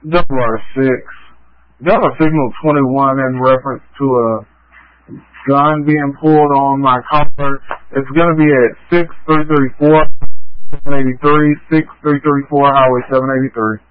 WR6. Delta Signal 21 in reference to a gun being pulled on my collar. It's going to be at 6334 783, 6334 Highway 783.